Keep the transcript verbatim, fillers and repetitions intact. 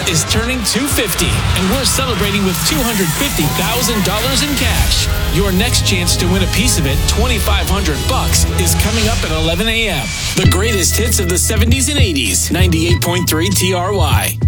is turning two hundred fifty, and we're celebrating with two hundred fifty thousand dollars in cash. Your next chance to win a piece of it, twenty-five hundred bucks, is coming up at eleven a.m. The greatest hits of the seventies and eighties, ninety-eight point three T R Y.